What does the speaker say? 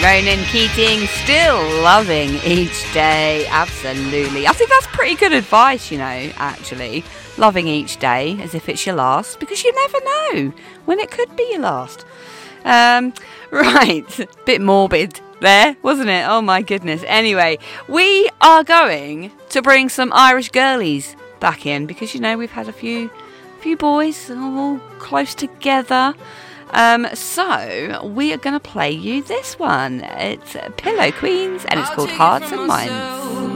Ronan Keating, still loving each day. Absolutely. I think that's pretty good advice, actually. Loving each day as if it's your last, because you never know when it could be your last. Right. Bit morbid there, wasn't it? Oh my goodness. Anyway, we are going to bring some Irish girlies back in, because we've had a few boys all close together. So we are going to play you this one. It's Pillow Queens and it's called Hearts and Minds.